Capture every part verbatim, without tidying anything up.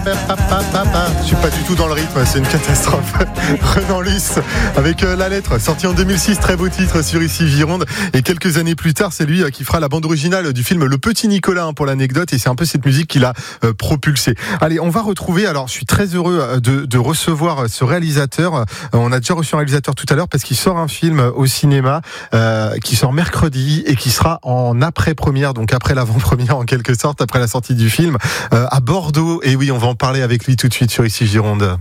Je suis pas du tout dans le rythme, c'est une catastrophe. Renan Luce avec La Lettre, sorti en deux mille six, très beau titre sur Ici Gironde. Et quelques années plus tard, c'est lui qui fera la bande originale du film Le Petit Nicolas, hein, pour l'anecdote. Et c'est un peu cette musique qui l'a euh, propulsé. Allez, on va retrouver, alors je suis très heureux de, de recevoir ce réalisateur. Euh, on a déjà reçu un réalisateur tout à l'heure parce qu'il sort un film au cinéma euh, qui sort mercredi et qui sera en après-première, donc après l'avant-première en quelque sorte, après la sortie du film, euh, à Bordeaux. Et oui, on va en parler avec lui tout de suite sur Ici Gironde.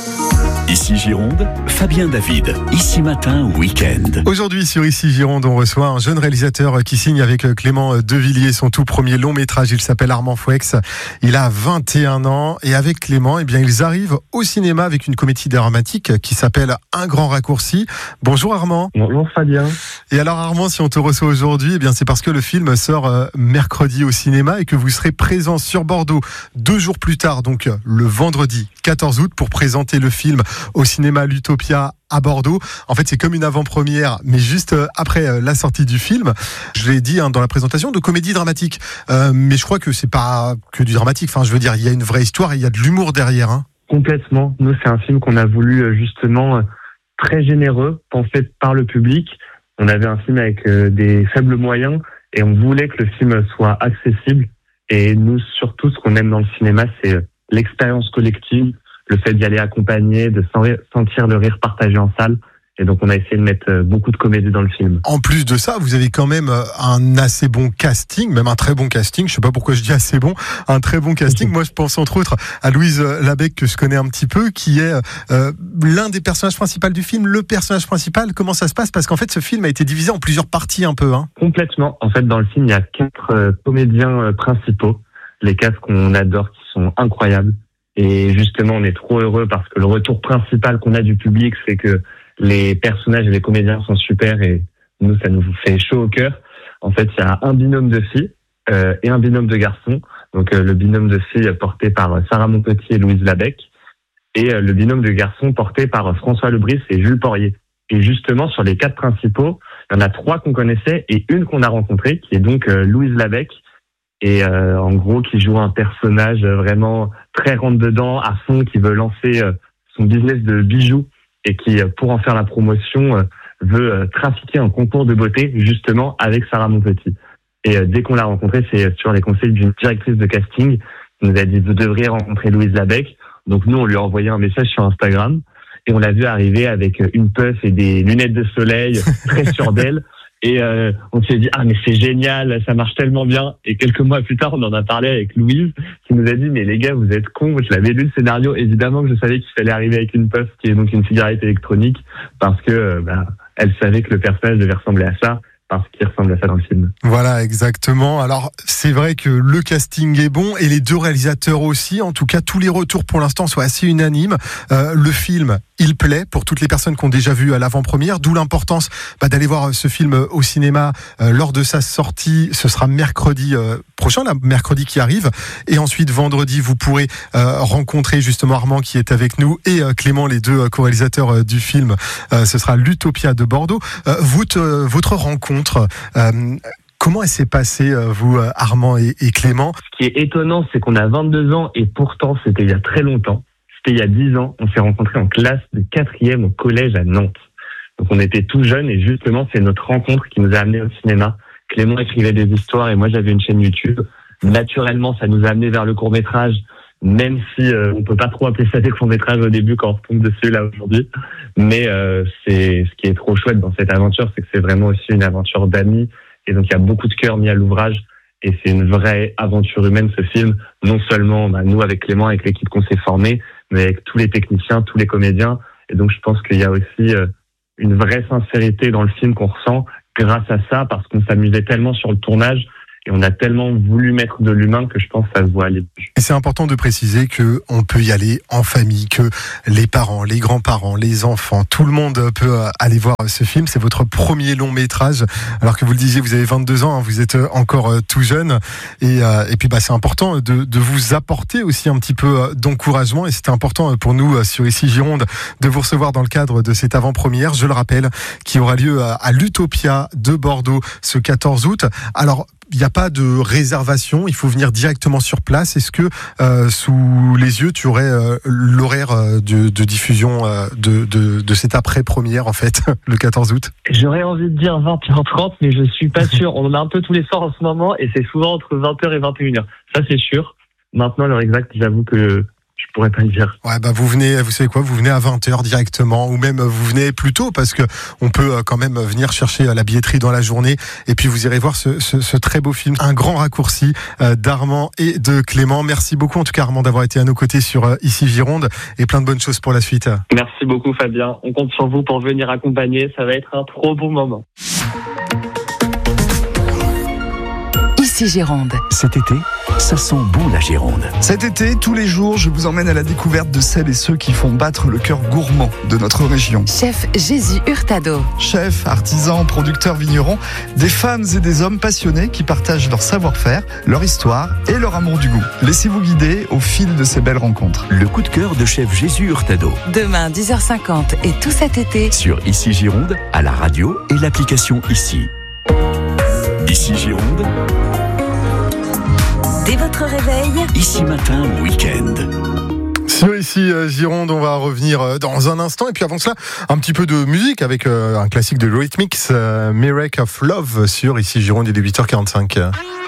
Ici Gironde, Fabien David, Ici Matin Week-end. Aujourd'hui sur Ici Gironde, on reçoit un jeune réalisateur qui signe avec Clément Devilliers son tout premier long métrage. Il s'appelle Armand Fouex. Il a vingt et un ans et avec Clément, eh bien, ils arrivent au cinéma avec une comédie dramatique qui s'appelle Un grand raccourci. Bonjour Armand. Bonjour Fabien. Et alors Armand, si on te reçoit aujourd'hui, eh bien c'est parce que le film sort euh, mercredi au cinéma et que vous serez présent sur Bordeaux deux jours plus tard, donc le vendredi quatorze août, pour présenter le film au cinéma L'Utopia à Bordeaux. En fait, c'est comme une avant-première, mais juste après la sortie du film. Je l'ai dit hein, dans la présentation, de comédie dramatique. Euh, mais je crois que c'est pas que du dramatique. Enfin, je veux dire, il y a une vraie histoire et il y a de l'humour derrière. Hein. Complètement. Nous, c'est un film qu'on a voulu justement très généreux, pensé par le public. On avait un film avec des faibles moyens et on voulait que le film soit accessible. Et nous, surtout, ce qu'on aime dans le cinéma, c'est l'expérience collective, le fait d'y aller accompagné, de sentir le rire partagé en salle. Et donc, on a essayé de mettre beaucoup de comédie dans le film. En plus de ça, vous avez quand même un assez bon casting, même un très bon casting. Je sais pas pourquoi je dis assez bon, un très bon casting. Moi, je pense entre autres à Louise Labec, que je connais un petit peu, qui est euh, l'un des personnages principaux du film, le personnage principal. Comment ça se passe? Parce qu'en fait, ce film a été divisé en plusieurs parties un peu. Hein. Complètement. En fait, dans le film, il y a quatre euh, comédiens euh, principaux. Les quatre qu'on adore, qui sont incroyables. Et justement, on est trop heureux parce que le retour principal qu'on a du public, c'est que les personnages et les comédiens sont super et nous, ça nous fait chaud au cœur. En fait, il y a un binôme de filles euh, et un binôme de garçons. Donc, euh, le binôme de filles porté par Sarah Monpetit et Louise Labec et euh, le binôme de garçons porté par François Lebris et Jules Porrier. Et justement, sur les quatre principaux, il y en a trois qu'on connaissait et une qu'on a rencontrée, qui est donc euh, Louise Labec. Et euh, en gros, qui joue un personnage vraiment très rentre-dedans, à fond, qui veut lancer euh, son business de bijoux et qui, euh, pour en faire la promotion, euh, veut euh, trafiquer un concours de beauté, justement, avec Sarah Monpetit. Et euh, dès qu'on l'a rencontrée, c'est sur les conseils d'une directrice de casting qui nous a dit « Vous devriez rencontrer Louise Labec ». Donc nous, on lui a envoyé un message sur Instagram et on l'a vu arriver avec une puff et des lunettes de soleil, très sûre d'elle. Et euh, on s'est dit, ah mais c'est génial, ça marche tellement bien. Et quelques mois plus tard, on en a parlé avec Louise, qui nous a dit, mais les gars, vous êtes cons, je l'avais lu le scénario, évidemment que je savais qu'il fallait arriver avec une puff, qui est donc une cigarette électronique, parce que bah, elle savait que le personnage devait ressembler à ça, parce qu'il ressemble à ça dans le film. Voilà, exactement. Alors, c'est vrai que le casting est bon, et les deux réalisateurs aussi. En tout cas, tous les retours pour l'instant sont assez unanimes. Euh, le film, il plaît pour toutes les personnes qui ont déjà vu à l'avant-première, d'où l'importance bah, d'aller voir ce film au cinéma euh, lors de sa sortie. Ce sera mercredi euh, prochain, là, mercredi qui arrive. Et ensuite, vendredi, vous pourrez euh, rencontrer justement Armand qui est avec nous et euh, Clément, les deux euh, co-réalisateurs euh, du film. Euh, ce sera l'Utopia de Bordeaux. Euh, votre, euh, votre rencontre, Euh, comment elle s'est passée, vous, Armand et, et Clément? Ce qui est étonnant, c'est qu'on a vingt-deux ans et pourtant, c'était il y a très longtemps. C'était il y a dix ans. On s'est rencontrés en classe de quatrième au collège à Nantes. Donc on était tout jeunes et justement, c'est notre rencontre qui nous a amenés au cinéma. Clément écrivait des histoires et moi, j'avais une chaîne YouTube. Naturellement, ça nous a amenés vers le court-métrage, même si euh, on peut pas trop appeler ça des courts-métrages au début quand on retombe dessus là aujourd'hui. Mais euh, c'est ce qui est trop chouette dans cette aventure, c'est que c'est vraiment aussi une aventure d'amis. Et donc il y a beaucoup de cœur mis à l'ouvrage. Et c'est une vraie aventure humaine, ce film. Non seulement bah, nous avec Clément, avec l'équipe qu'on s'est formée, mais avec tous les techniciens, tous les comédiens. Et donc je pense qu'il y a aussi euh, une vraie sincérité dans le film qu'on ressent grâce à ça, parce qu'on s'amusait tellement sur le tournage. Et on a tellement voulu mettre de l'humain que je pense que ça se voit à l'image. Et c'est important de préciser que on peut y aller en famille, que les parents, les grands-parents, les enfants, tout le monde peut aller voir ce film. C'est votre premier long métrage. Alors que vous le disiez, vous avez vingt-deux ans, hein, vous êtes encore tout jeune. Et, euh, et puis bah, c'est important de, de vous apporter aussi un petit peu d'encouragement. Et c'était important pour nous sur Ici Gironde de vous recevoir dans le cadre de cette avant-première, je le rappelle, qui aura lieu à, à l'Utopia de Bordeaux ce quatorze août. Alors, il n'y a pas de réservation, il faut venir directement sur place. Est-ce que euh, sous les yeux, tu aurais euh, l'horaire euh, de, de diffusion euh, de, de, de cette après-première, en fait, le quatorze août? J'aurais envie de dire vingt heures trente, mais je suis pas sûr. On en a un peu tous les soirs en ce moment et c'est souvent entre vingt heures et vingt et une heures. Ça, c'est sûr. Maintenant, l'heure exacte, j'avoue que je pourrais pas le dire. Ouais, bah vous venez, vous savez quoi, vous venez à vingt heures directement, ou même vous venez plus tôt, parce que on peut quand même venir chercher la billetterie dans la journée, et puis vous irez voir ce, ce, ce très beau film, un grand raccourci euh, d'Armand et de Clément. Merci beaucoup en tout cas Armand d'avoir été à nos côtés sur euh, Ici Gironde, et plein de bonnes choses pour la suite. Merci beaucoup Fabien, on compte sur vous pour venir accompagner, ça va être un trop bon moment. Ici Gironde. Cet été, ça sent bon la Gironde. Cet été, tous les jours, je vous emmène à la découverte de celles et ceux qui font battre le cœur gourmand de notre région. Chef Jésus Hurtado. Chefs, artisans, producteurs, vignerons, des femmes et des hommes passionnés qui partagent leur savoir-faire, leur histoire et leur amour du goût. Laissez-vous guider au fil de ces belles rencontres. Le coup de cœur de chef Jésus Hurtado. Demain, dix heures cinquante et tout cet été. Sur Ici Gironde, à la radio et l'application Ici. Ici Gironde. Dès votre réveil, Ici matin, week-end. Sur Ici Gironde, on va revenir dans un instant. Et puis avant cela, un petit peu de musique avec un classique de Eurythmics, Miracle of Love sur Ici Gironde, il est huit heures quarante-cinq.